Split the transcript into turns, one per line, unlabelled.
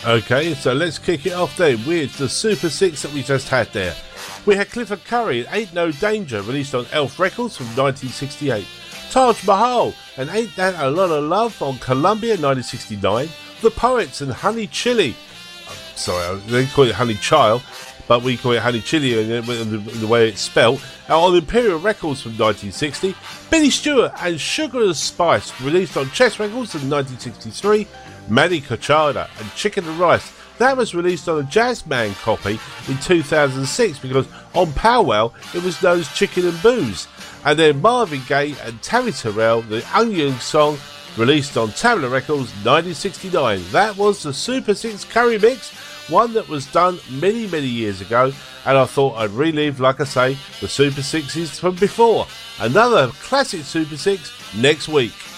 Okay, so let's kick it off then with the Super 6 that we just had there. We had Clifford Curry and Ain't No Danger, released on Elf Records from 1968. Taj Mahal and Ain't That a Lot of Love on Columbia 1969. The Poets and Honey Chili. Sorry, they call it Honey Child, but we call it Honey Chili in the way it's spelt. On Imperial Records from 1960. Billy Stewart and Sugar and Spice, released on Chess Records in 1963. Manny Cochada and Chicken and Rice. That was released on a Jazzman copy in 2006 because on Powwow it was known as Chicken and Booze. And then Marvin Gaye and Tammy Terrell, the Onion Song, released on Tamla Records 1969. That was the Super 6 Curry Mix, one that was done many years ago, and I thought I'd relive, like I say, the Super 6s from before. Another classic Super 6 next week.